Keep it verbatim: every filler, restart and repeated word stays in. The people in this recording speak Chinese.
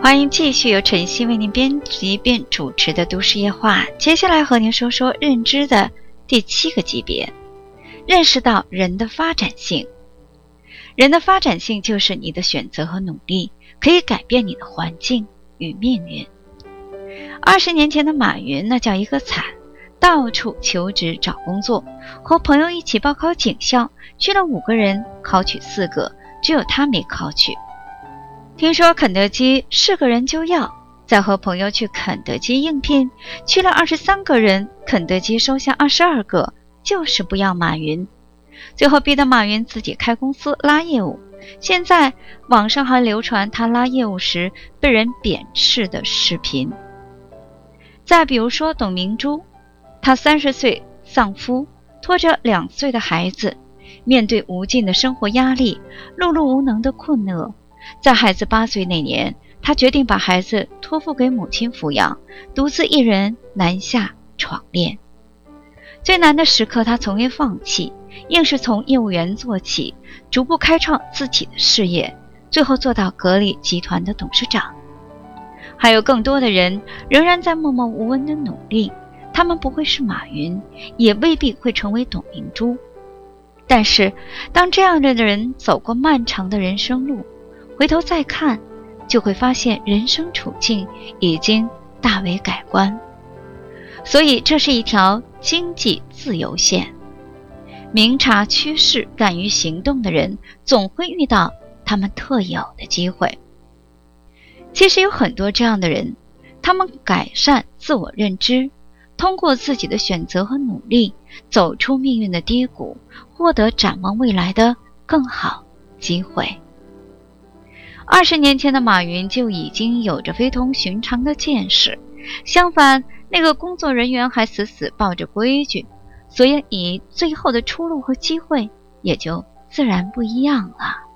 欢迎继续由晨曦为您编辑并主持的都市夜话。接下来和您说说认知的第七个级别，认识到人的发展性。人的发展性就是你的选择和努力可以改变你的环境与命运。二十年前的马云那叫一个惨，到处求职找工作，和朋友一起报考警校，去了五个人，考取四个，只有他没考取。听说肯德基是个人就要，再和朋友去肯德基应聘，去了二十三个人，肯德基收下二十二个，就是不要马云。最后逼得马云自己开公司拉业务，现在网上还流传他拉业务时被人贬斥的视频。再比如说董明珠，她三十岁丧夫，拖着两岁的孩子，面对无尽的生活压力，碌碌无能的困厄。在孩子八岁那年，他决定把孩子托付给母亲抚养，独自一人南下闯炼。最难的时刻他从未放弃，硬是从业务员做起，逐步开创自己的事业，最后做到格力集团的董事长。还有更多的人仍然在默默无闻的努力，他们不会是马云，也未必会成为董明珠。但是当这样的人走过漫长的人生路，回头再看，就会发现人生处境已经大为改观。所以这是一条经济自由线。明察趋势敢于行动的人，总会遇到他们特有的机会。其实有很多这样的人，他们改善自我认知，通过自己的选择和努力，走出命运的低谷，获得展望未来的更好机会。二十年前的马云就已经有着非同寻常的见识，相反，那个工作人员还死死抱着规矩，所以最后的出路和机会也就自然不一样了。